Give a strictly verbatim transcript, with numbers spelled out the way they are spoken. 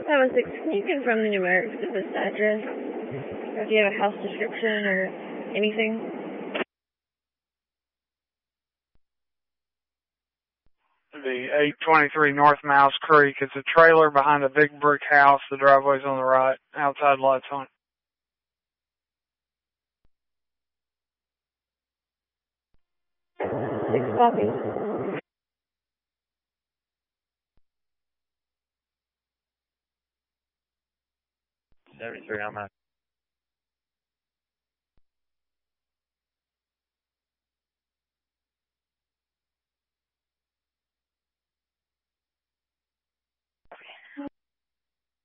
five oh six, can you confirm the numerics of this address? Or if you have a house description or anything? The eight twenty-three North Mouse Creek. It's a trailer behind a big brick house. The driveway's on the right. Outside lights on. Six copies. seventy-three, I'm out.